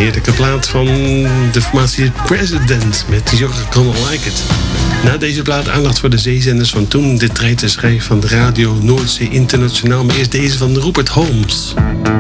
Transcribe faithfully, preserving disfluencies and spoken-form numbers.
heerlijke plaat van de formatie President met You're Gonna Like It. Na deze plaat aandacht voor de zeezenders van toen. Dit treedt te schrijven van de Radio Noordzee Internationaal. Maar eerst deze van Rupert Holmes.